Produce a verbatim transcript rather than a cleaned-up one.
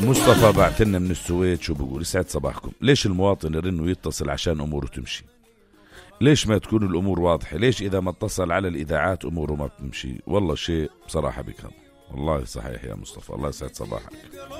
مصطفى بعتلنا من السويد، شو بقول؟ يسعد صباحكم. ليش المواطن يرن ويتصل عشان أموره تمشي؟ ليش ما تكون الأمور واضحة؟ ليش إذا ما اتصل على الإذاعات أموره ما بتمشي؟ والله شيء بصراحة بكره. والله صحيح يا مصطفى، الله يسعد صباحك.